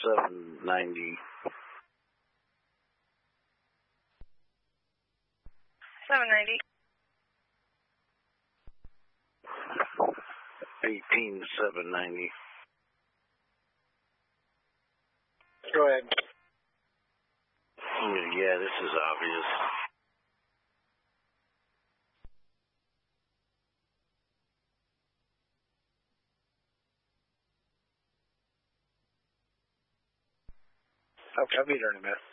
790. 790. 18790. Go ahead. Yeah, this is obvious. Okay, I'll be there in a minute.